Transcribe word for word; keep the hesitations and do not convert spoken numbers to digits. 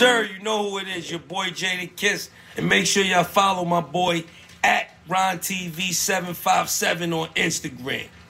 sir. You know who it is. Your boy Jadakiss. And make sure y'all follow my boy at Ron T V seven five seven on Instagram.